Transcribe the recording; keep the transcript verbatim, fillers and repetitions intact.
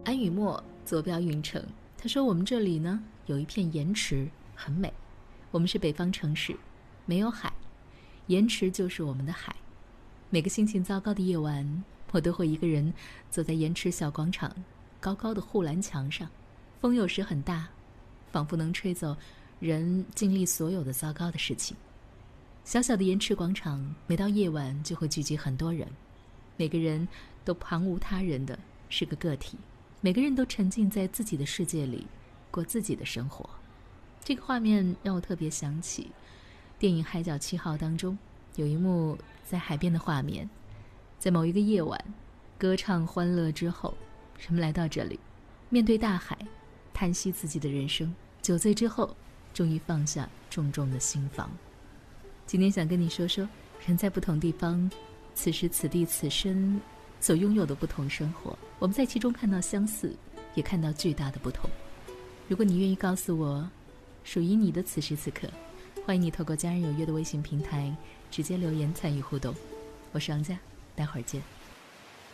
安雨墨坐标运城，他说我们这里呢有一片盐池，很美。我们是北方城市，没有海，盐池就是我们的海。每个心情糟糕的夜晚，我都会一个人坐在盐池小广场高高的护栏墙上，风有时很大，仿佛能吹走人经历所有的糟糕的事情。小小的盐池广场，每到夜晚就会聚集很多人，每个人都旁无他人的是个个体，每个人都沉浸在自己的世界里，过自己的生活。这个画面让我特别想起电影《海角七号》当中有一幕在海边的画面，在某一个夜晚，歌唱欢乐之后，人们来到这里，面对大海，叹息自己的人生，酒醉之后，终于放下重重的心房。今天想跟你说说，人在不同地方，此时此地此生所拥有的不同生活，我们在其中看到相似，也看到巨大的不同。如果你愿意告诉我属于你的此时此刻，欢迎你透过家人有约的微信平台直接留言参与互动。我是王佳，待会儿见。